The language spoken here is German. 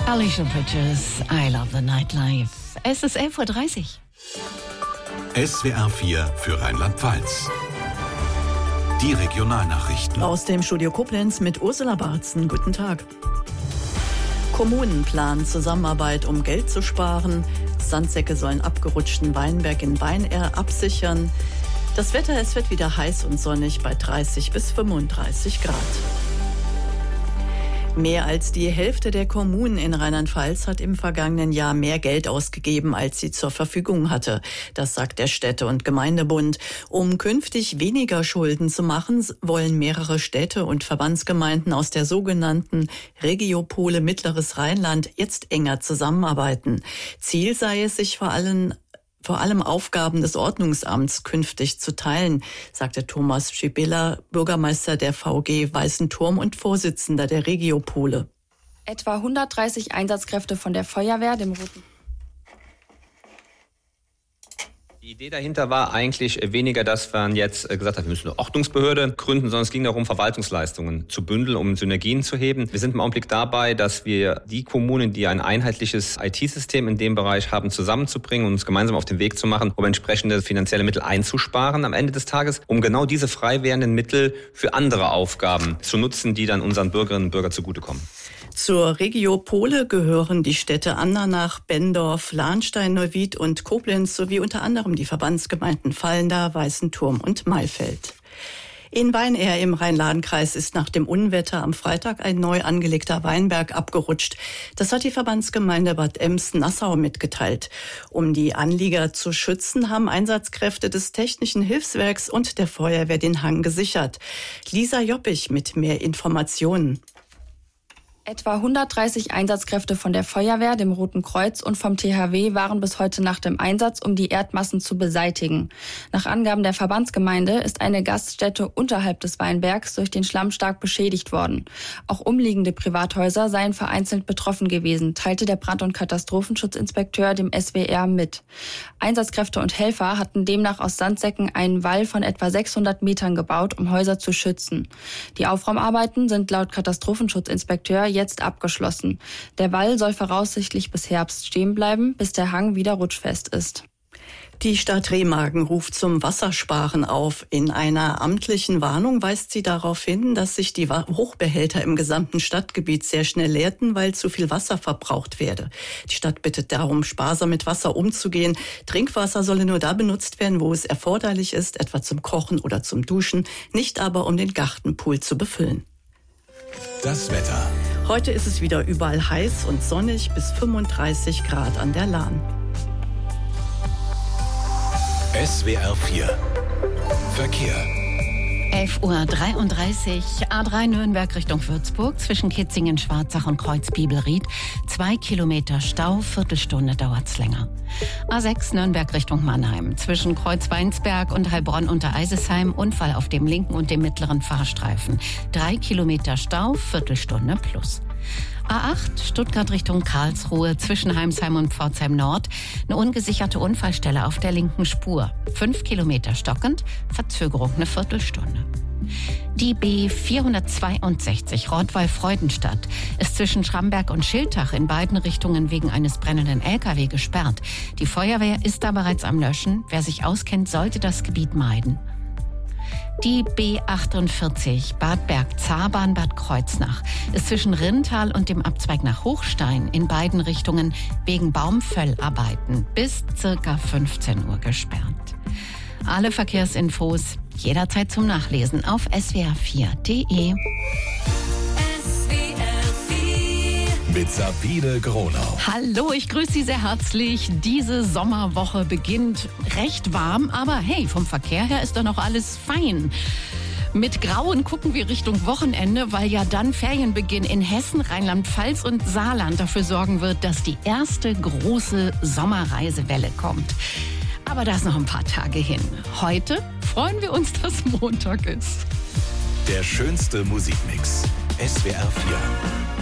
Alicia Bridges, I Love the Nightlife. Es ist 11.30 Uhr. SWR 4 für Rheinland-Pfalz. Die Regionalnachrichten. Aus dem Studio Koblenz mit Ursula Barzen. Guten Tag. Kommunen planen Zusammenarbeit, um Geld zu sparen. Sandsäcke sollen abgerutschten Weinberg in Weinair absichern. Das Wetter, es wird wieder heiß und sonnig bei 30 bis 35 Grad. Mehr als die Hälfte der Kommunen in Rheinland-Pfalz hat im vergangenen Jahr mehr Geld ausgegeben, als sie zur Verfügung hatte. Das sagt der Städte- und Gemeindebund. Um künftig weniger Schulden zu machen, wollen mehrere Städte und Verbandsgemeinden aus der sogenannten Regiopole Mittleres Rheinland jetzt enger zusammenarbeiten. Ziel sei es, sich vor allem Aufgaben des Ordnungsamts künftig zu teilen, sagte Thomas Schibilla, Bürgermeister der VG Weißen Turm und Vorsitzender der Regiopole. Etwa 130 Einsatzkräfte von der Feuerwehr, dem Roten. Die Idee dahinter war eigentlich weniger, dass man jetzt gesagt hat, wir müssen eine Ordnungsbehörde gründen, sondern es ging darum, Verwaltungsleistungen zu bündeln, um Synergien zu heben. Wir sind im Augenblick dabei, dass wir die Kommunen, die ein einheitliches IT-System in dem Bereich haben, zusammenzubringen und uns gemeinsam auf den Weg zu machen, um entsprechende finanzielle Mittel einzusparen am Ende des Tages, um genau diese frei werdenden Mittel für andere Aufgaben zu nutzen, die dann unseren Bürgerinnen und Bürgern zugutekommen. Zur Regiopole gehören die Städte Andernach, Benndorf, Lahnstein, Neuwied und Koblenz sowie unter anderem die Verbandsgemeinden Vallendar, Weißen Turm und Maifeld. In Weinair im Rhein-Lahn-Kreis ist nach dem Unwetter am Freitag ein neu angelegter Weinberg abgerutscht. Das hat die Verbandsgemeinde Bad Ems-Nassau mitgeteilt. Um die Anlieger zu schützen, haben Einsatzkräfte des Technischen Hilfswerks und der Feuerwehr den Hang gesichert. Lisa Joppich mit mehr Informationen. Etwa 130 Einsatzkräfte von der Feuerwehr, dem Roten Kreuz und vom THW waren bis heute Nacht im Einsatz, um die Erdmassen zu beseitigen. Nach Angaben der Verbandsgemeinde ist eine Gaststätte unterhalb des Weinbergs durch den Schlamm stark beschädigt worden. Auch umliegende Privathäuser seien vereinzelt betroffen gewesen, teilte der Brand- und Katastrophenschutzinspekteur dem SWR mit. Einsatzkräfte und Helfer hatten demnach aus Sandsäcken einen Wall von etwa 600 Metern gebaut, um Häuser zu schützen. Die Aufräumarbeiten sind laut Katastrophenschutzinspekteur jetzt abgeschlossen. Der Wall soll voraussichtlich bis Herbst stehen bleiben, bis der Hang wieder rutschfest ist. Die Stadt Remagen ruft zum Wassersparen auf. In einer amtlichen Warnung weist sie darauf hin, dass sich die Hochbehälter im gesamten Stadtgebiet sehr schnell leerten, weil zu viel Wasser verbraucht werde. Die Stadt bittet darum, sparsam mit Wasser umzugehen. Trinkwasser solle nur da benutzt werden, wo es erforderlich ist, etwa zum Kochen oder zum Duschen, nicht aber um den Gartenpool zu befüllen. Das Wetter. Heute ist es wieder überall heiß und sonnig bis 35 Grad an der Lahn. SWR 4 Verkehr. 11.33 Uhr, A3 Nürnberg Richtung Würzburg, zwischen Kitzingen, Schwarzach und Kreuz-Biebelried. 2 Kilometer Stau, Viertelstunde dauert's länger. A6 Nürnberg Richtung Mannheim, zwischen Kreuz-Weinsberg und Heilbronn unter Eisesheim. Unfall auf dem linken und dem mittleren Fahrstreifen. 3 Kilometer Stau, Viertelstunde plus. A8 Stuttgart Richtung Karlsruhe, zwischen Heimsheim und Pforzheim Nord. Eine ungesicherte Unfallstelle auf der linken Spur. 5 Kilometer stockend, Verzögerung eine Viertelstunde. Die B462 Rottweil-Freudenstadt ist zwischen Schramberg und Schiltach in beiden Richtungen wegen eines brennenden LKW gesperrt. Die Feuerwehr ist da bereits am Löschen. Wer sich auskennt, sollte das Gebiet meiden. Die B48 Bad Berg-Zahrbahn Bad Kreuznach ist zwischen Rintal und dem Abzweig nach Hochstein in beiden Richtungen wegen Baumföllarbeiten bis ca. 15 Uhr gesperrt. Alle Verkehrsinfos jederzeit zum Nachlesen auf swr4.de. Mit Sabine Gronau. Hallo, ich grüße Sie sehr herzlich. Diese Sommerwoche beginnt recht warm, aber hey, vom Verkehr her ist da noch alles fein. Mit Grauen gucken wir Richtung Wochenende, weil ja dann Ferienbeginn in Hessen, Rheinland-Pfalz und Saarland dafür sorgen wird, dass die erste große Sommerreisewelle kommt. Aber da ist noch ein paar Tage hin. Heute freuen wir uns, dass Montag ist. Der schönste Musikmix. SWR 4.